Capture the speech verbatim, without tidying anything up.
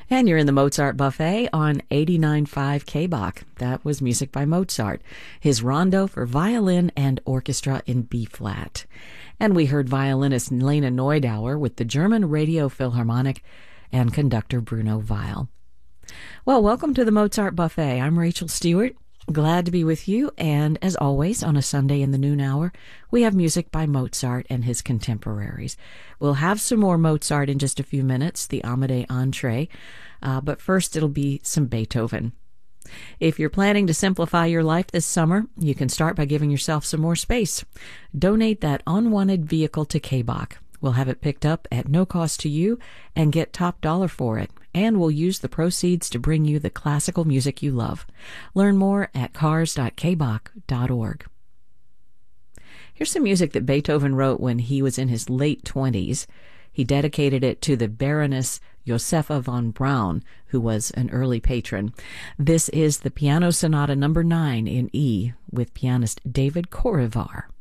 And you're in the Mozart Buffet on eighty-nine point five K B O C. That was music by Mozart, his rondo for violin and orchestra in B-flat. And we heard violinist Lena Neudauer with the German Radio Philharmonic and conductor Bruno Weil. Well, welcome to the Mozart Buffet. I'm Rachel Stewart. Glad to be with you, and as always, on a Sunday in the noon hour, we have music by Mozart and his contemporaries. We'll have some more Mozart in just a few minutes, the Amadee entree, uh, but first it'll be some Beethoven. If you're planning to simplify your life this summer, you can start by giving yourself some more space. Donate that unwanted vehicle to K B O C. We'll have it picked up at no cost to you and get top dollar for it. And we'll use the proceeds to bring you the classical music you love. Learn more at cars dot k b o c dot org. Here's some music that Beethoven wrote when he was in his late twenties. He dedicated it to the Baroness Josepha von Braun, who was an early patron. This is the Piano Sonata number nine in E with pianist David Corrivar.